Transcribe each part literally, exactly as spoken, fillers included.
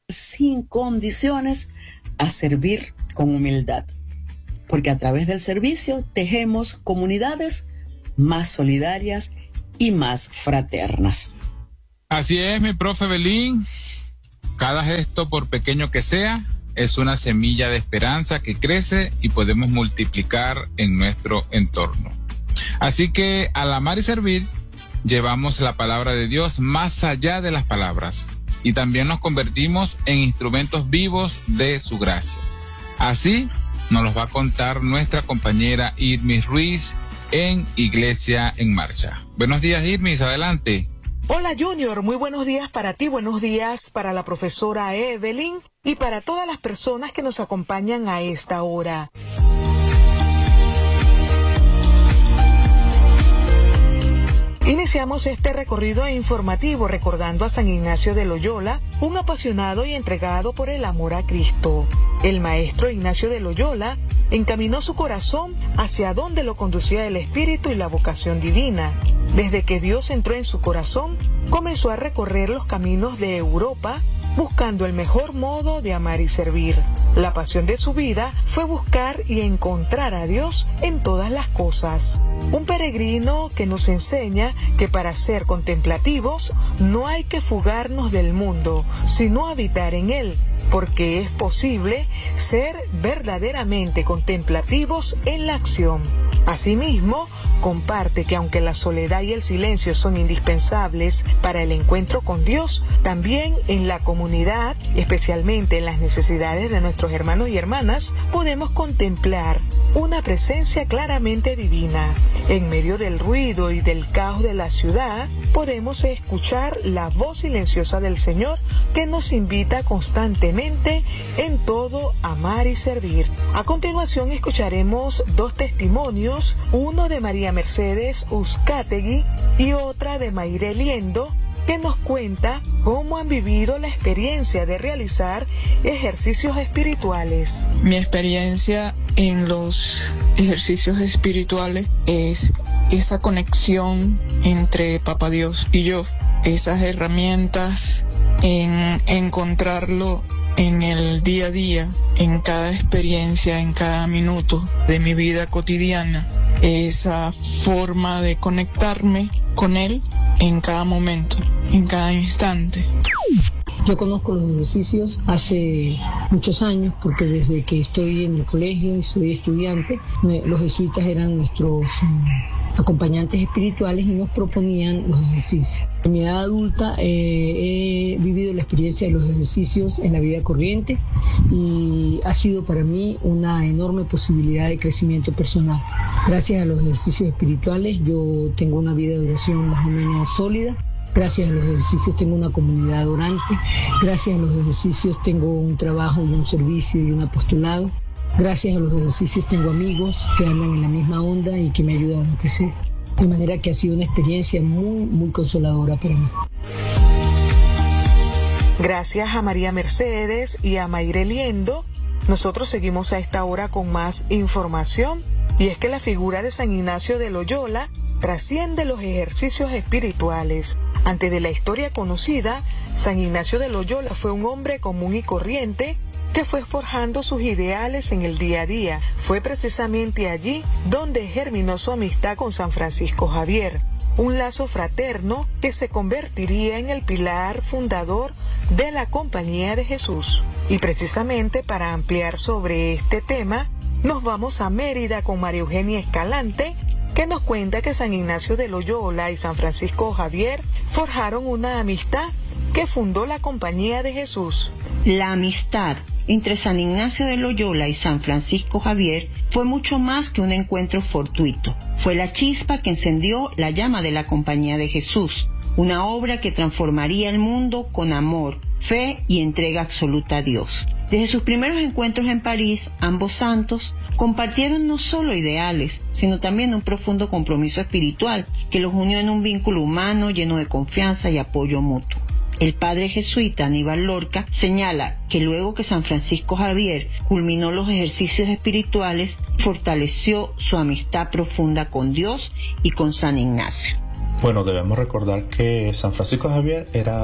sin condiciones a servir con humildad, porque a través del servicio tejemos comunidades más solidarias y más fraternas. Así es, mi profe Belín. Cada gesto, por pequeño que sea, es una semilla de esperanza que crece y podemos multiplicar en nuestro entorno. Así que al amar y servir, llevamos la palabra de Dios más allá de las palabras y también nos convertimos en instrumentos vivos de su gracia. Así nos los va a contar nuestra compañera Irmis Ruiz en Iglesia en Marcha. Buenos días, Irmis, adelante. Hola Junior, muy buenos días para ti, buenos días para la profesora Evelyn y para todas las personas que nos acompañan a esta hora. Iniciamos este recorrido informativo recordando a San Ignacio de Loyola, un apasionado y entregado por el amor a Cristo. El maestro Ignacio de Loyola encaminó su corazón hacia donde lo conducía el espíritu y la vocación divina. Desde que Dios entró en su corazón, comenzó a recorrer los caminos de Europa, buscando el mejor modo de amar y servir. La pasión de su vida fue buscar y encontrar a Dios en todas las cosas. Un peregrino que nos enseña que para ser contemplativos no hay que fugarnos del mundo, sino habitar en él, porque es posible ser verdaderamente contemplativos en la acción. Asimismo, comparte que aunque la soledad y el silencio son indispensables para el encuentro con Dios, también en la comunidad, especialmente en las necesidades de nuestros hermanos y hermanas, podemos contemplar una presencia claramente divina. En medio del ruido y del caos de la ciudad, podemos escuchar la voz silenciosa del Señor que nos invita constantemente en todo amar y servir. A continuación escucharemos dos testimonios, uno de María Mercedes Uzcategui y otra de Mayre Liendo, que nos cuenta cómo han vivido la experiencia de realizar ejercicios espirituales. Mi experiencia en los ejercicios espirituales es esa conexión entre Papá Dios y yo, esas herramientas en encontrarlo en el día a día, en cada experiencia, en cada minuto de mi vida cotidiana, esa forma de conectarme con Él en cada momento, en cada instante. Yo conozco los ejercicios hace muchos años porque desde que estoy en el colegio y soy estudiante, los jesuitas eran nuestros acompañantes espirituales y nos proponían los ejercicios. En mi edad adulta eh, he vivido la experiencia de los ejercicios en la vida corriente y ha sido para mí una enorme posibilidad de crecimiento personal. Gracias a los ejercicios espirituales yo tengo una vida de oración más o menos sólida. Gracias a los ejercicios tengo una comunidad orante. Gracias a los ejercicios tengo un trabajo y un servicio y un apostolado. Gracias a los ejercicios tengo amigos que andan en la misma onda y que me ayudan a lo que sé. De manera que ha sido una experiencia muy, muy consoladora para mí. Gracias a María Mercedes y a Mayre Liendo. Nosotros seguimos a esta hora con más información. Y es que la figura de San Ignacio de Loyola trasciende los ejercicios espirituales. Antes de la historia conocida, San Ignacio de Loyola fue un hombre común y corriente que fue forjando sus ideales en el día a día. Fue precisamente allí donde germinó su amistad con San Francisco Javier, un lazo fraterno que se convertiría en el pilar fundador de la Compañía de Jesús. Y precisamente para ampliar sobre este tema, nos vamos a Mérida con María Eugenia Escalante, que nos cuenta que San Ignacio de Loyola y San Francisco Javier forjaron una amistad que fundó la Compañía de Jesús. La amistad entre San Ignacio de Loyola y San Francisco Javier fue mucho más que un encuentro fortuito. Fue la chispa que encendió la llama de la Compañía de Jesús, una obra que transformaría el mundo con amor, fe y entrega absoluta a Dios. Desde sus primeros encuentros en París, ambos santos compartieron no solo ideales, sino también un profundo compromiso espiritual que los unió en un vínculo humano lleno de confianza y apoyo mutuo. El padre jesuita Aníbal Lorca señala que luego que San Francisco Javier culminó los ejercicios espirituales, fortaleció su amistad profunda con Dios y con San Ignacio. Bueno, debemos recordar que San Francisco Javier era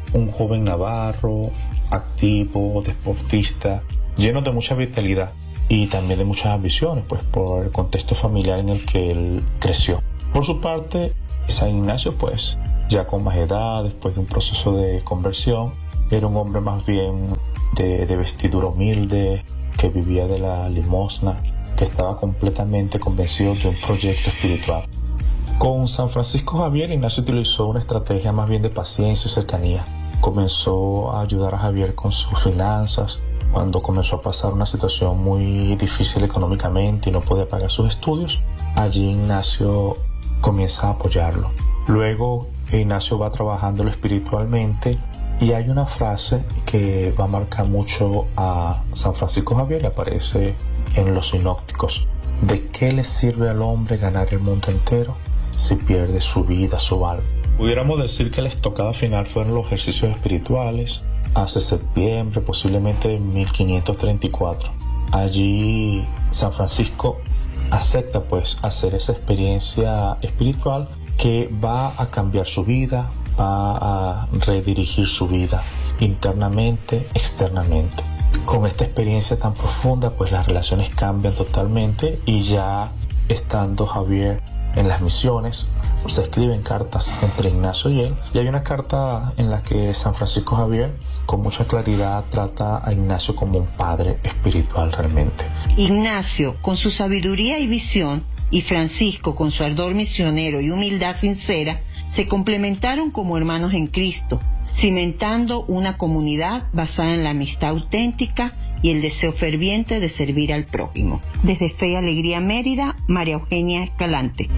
un joven navarro, activo, deportista, lleno de mucha vitalidad y también de muchas ambiciones, pues por el contexto familiar en el que él creció. Por su parte, San Ignacio, pues ya con más edad, después de un proceso de conversión, era un hombre más bien de, de vestidura humilde, que vivía de la limosna, que estaba completamente convencido de un proyecto espiritual. Con San Francisco Javier, Ignacio utilizó una estrategia más bien de paciencia y cercanía. Comenzó a ayudar a Javier con sus finanzas. Cuando comenzó a pasar una situación muy difícil económicamente y no podía pagar sus estudios, allí Ignacio comienza a apoyarlo. Luego Ignacio va trabajándolo espiritualmente y hay una frase que va a marcar mucho a San Francisco Javier y aparece en los sinópticos. ¿De qué le sirve al hombre ganar el mundo entero si pierde su vida, su alma? Pudiéramos decir que la estocada final fueron los ejercicios espirituales hace septiembre, posiblemente de mil quinientos treinta y cuatro. Allí San Francisco acepta pues hacer esa experiencia espiritual que va a cambiar su vida, va a redirigir su vida internamente, externamente. Con esta experiencia tan profunda, pues las relaciones cambian totalmente y ya estando Javier en las misiones, se escriben cartas entre Ignacio y él, y hay una carta en la que San Francisco Javier con mucha claridad trata a Ignacio como un padre espiritual realmente. Ignacio, con su sabiduría y visión, y Francisco, con su ardor misionero y humildad sincera, se complementaron como hermanos en Cristo, cimentando una comunidad basada en la amistad auténtica y el deseo ferviente de servir al prójimo. Desde Fe y Alegría Mérida, María Eugenia Escalante.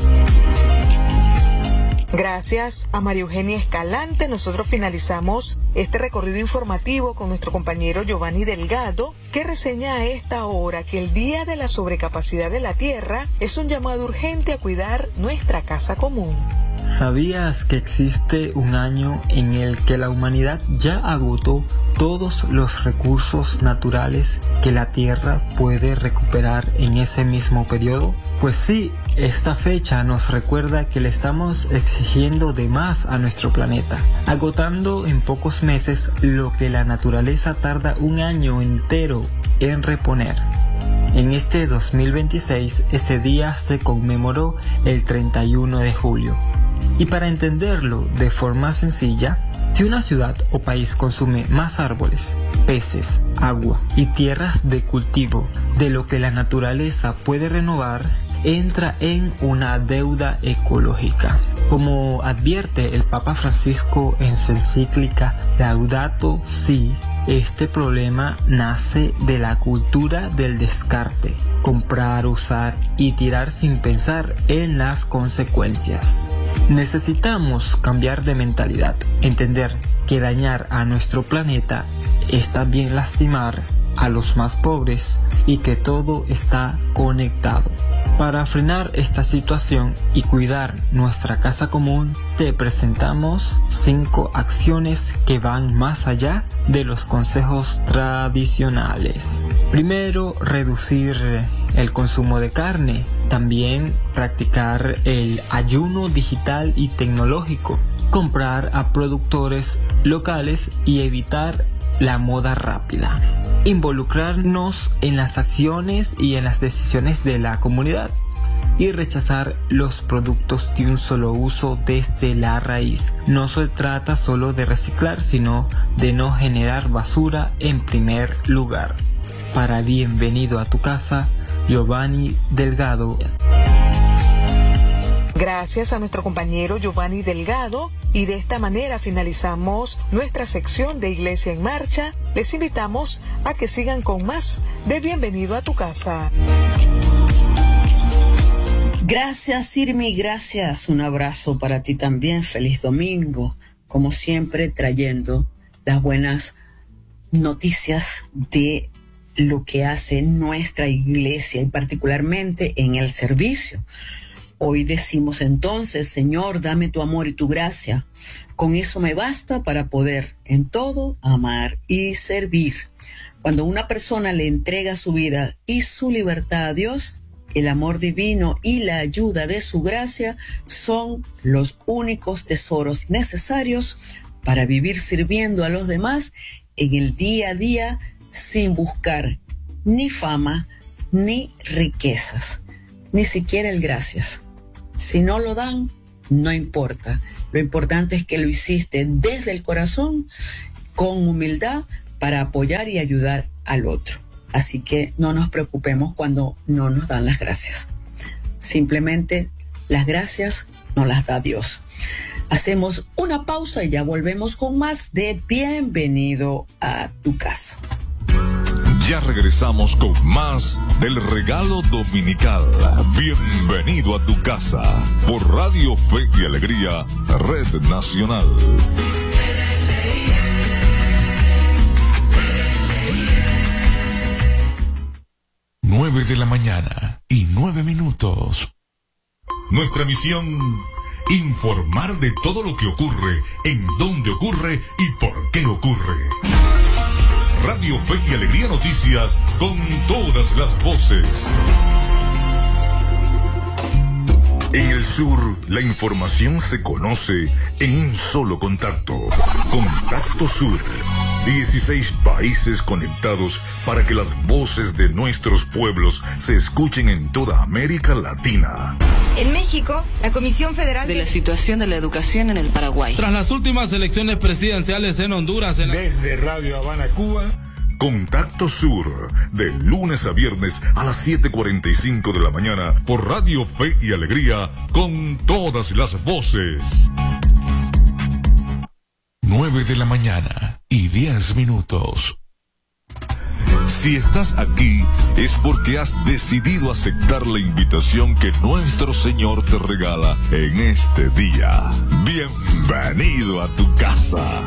Gracias a María Eugenia Escalante, nosotros finalizamos este recorrido informativo con nuestro compañero Giovanni Delgado, que reseña a esta hora que el Día de la Sobrecapacidad de la Tierra es un llamado urgente a cuidar nuestra casa común. ¿Sabías que existe un año en el que la humanidad ya agotó todos los recursos naturales que la Tierra puede recuperar en ese mismo periodo? Pues sí, esta fecha nos recuerda que le estamos exigiendo de más a nuestro planeta, agotando en pocos meses lo que la naturaleza tarda un año entero en reponer. En este dos mil veintiséis, ese día se conmemoró el treinta y uno de julio. Y para entenderlo de forma sencilla, si una ciudad o país consume más árboles, peces, agua y tierras de cultivo de lo que la naturaleza puede renovar, entra en una deuda ecológica. Como advierte el Papa Francisco en su encíclica Laudato Si', este problema nace de la cultura del descarte, comprar, usar y tirar sin pensar en las consecuencias. Necesitamos cambiar de mentalidad, entender que dañar a nuestro planeta es también lastimar a los más pobres y que todo está conectado. Para frenar esta situación y cuidar nuestra casa común, te presentamos cinco acciones que van más allá de los consejos tradicionales. Primero, reducir el consumo de carne. También practicar el ayuno digital y tecnológico. Comprar a productores locales y evitar la moda rápida. Involucrarnos en las acciones y en las decisiones de la comunidad y rechazar los productos de un solo uso desde la raíz. No se trata solo de reciclar, sino de no generar basura en primer lugar. Para Bienvenido a tu Casa, Giovanni Delgado. Gracias a nuestro compañero Giovanni Delgado, y de esta manera finalizamos nuestra sección de Iglesia en Marcha. Les invitamos a que sigan con más de Bienvenido a tu Casa. Gracias, Irmi, gracias. Un abrazo para ti también. Feliz domingo. Como siempre, trayendo las buenas noticias de lo que hace nuestra iglesia y particularmente en el servicio. Hoy decimos entonces, Señor, dame tu amor y tu gracia. Con eso me basta para poder en todo amar y servir. Cuando una persona le entrega su vida y su libertad a Dios, el amor divino y la ayuda de su gracia son los únicos tesoros necesarios para vivir sirviendo a los demás en el día a día sin buscar ni fama ni riquezas, ni siquiera el gracias. Si no lo dan, no importa. Lo importante es que lo hiciste desde el corazón, con humildad, para apoyar y ayudar al otro. Así que no nos preocupemos cuando no nos dan las gracias. Simplemente las gracias nos las da Dios. Hacemos una pausa y ya volvemos con más de Bienvenido a tu casa. Ya regresamos con más del regalo dominical. Bienvenido a tu casa por Radio Fe y Alegría, Red Nacional. Nueve de la mañana y nueve minutos. Nuestra misión: informar de todo lo que ocurre, en dónde ocurre y por qué ocurre. Radio Fe y Alegría Noticias, con todas las voces. En el sur, la información se conoce en un solo contacto. Contacto Sur. dieciséis países conectados para que las voces de nuestros pueblos se escuchen en toda América Latina. En México, la Comisión Federal de la Situación de la Educación en el Paraguay. Tras las últimas elecciones presidenciales en Honduras. En la... Desde Radio Habana, Cuba. Contacto Sur, de lunes a viernes a las siete cuarenta y cinco de la mañana por Radio Fe y Alegría, con todas las voces. nueve de la mañana y diez minutos. Si estás aquí es porque has decidido aceptar la invitación que nuestro Señor te regala en este día. Bienvenido a tu casa.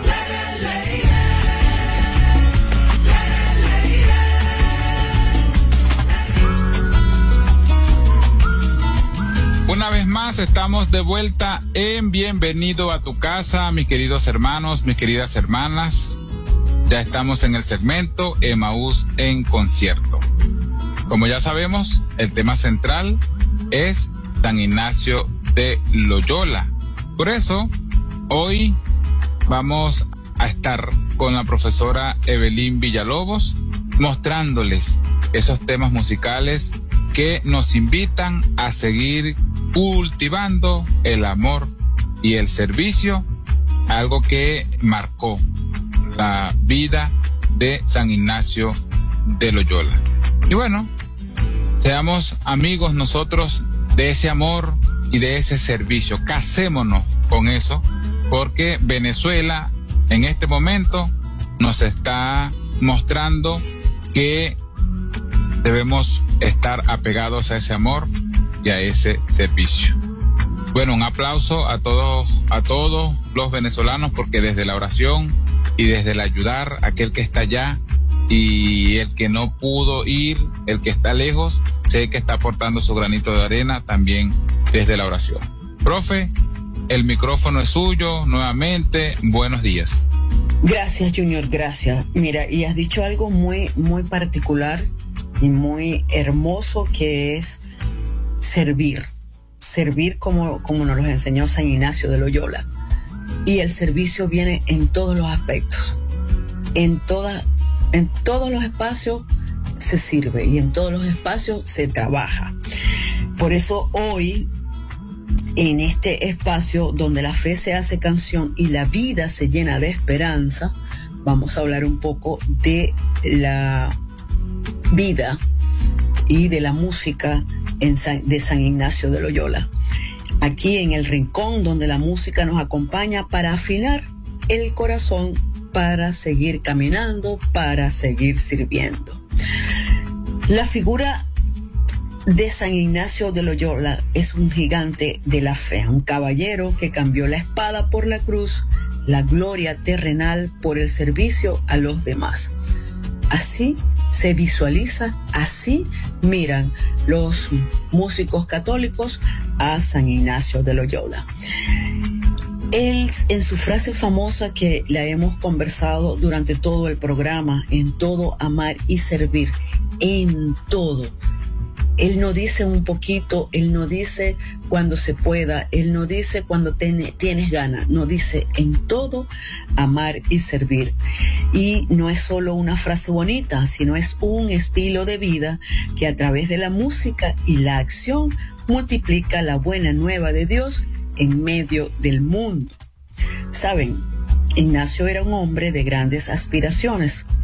Una vez más estamos de vuelta en Bienvenido a tu casa, mis queridos hermanos, mis queridas hermanas. Ya estamos en el segmento Emaús en concierto. Como ya sabemos, el tema central es San Ignacio de Loyola. Por eso, hoy vamos a estar con la profesora Evelyn Villalobos, mostrándoles esos temas musicales que nos invitan a seguir cultivando el amor y el servicio, algo que marcó la vida de San Ignacio de Loyola. Y bueno, seamos amigos nosotros de ese amor y de ese servicio. Casémonos con eso, porque Venezuela en este momento nos está mostrando que debemos estar apegados a ese amor y a ese servicio. Bueno, un aplauso a todos, a todos los venezolanos, porque desde la oración y desde el ayudar a aquel que está allá y el que no pudo ir, el que está lejos, sé que está aportando su granito de arena también desde la oración. Profe, el micrófono es suyo nuevamente. Buenos días. Gracias, Junior, gracias. Mira, y has dicho algo muy, muy particular y muy hermoso, que es servir. Servir como, como nos lo enseñó San Ignacio de Loyola. Y el servicio viene en todos los aspectos. En, toda, en todos los espacios se sirve y en todos los espacios se trabaja. Por eso hoy, en este espacio donde la fe se hace canción y la vida se llena de esperanza, vamos a hablar un poco de la vida y de la música en San, de San Ignacio de Loyola. Aquí en el rincón donde la música nos acompaña para afinar el corazón, para seguir caminando, para seguir sirviendo. La figura de San Ignacio de Loyola es un gigante de la fe, un caballero que cambió la espada por la cruz, la gloria terrenal por el servicio a los demás. Así se visualiza, así miran los músicos católicos a San Ignacio de Loyola. Él, en su frase famosa que la hemos conversado durante todo el programa, en todo amar y servir, en todo, Él no dice un poquito, Él no dice cuando se pueda, Él no dice cuando ten, tienes ganas, no dice en todo amar y servir. Y no es solo una frase bonita, sino es un estilo de vida que a través de la música y la acción multiplica la buena nueva de Dios en medio del mundo. Saben, Ignacio era un hombre de grandes aspiraciones.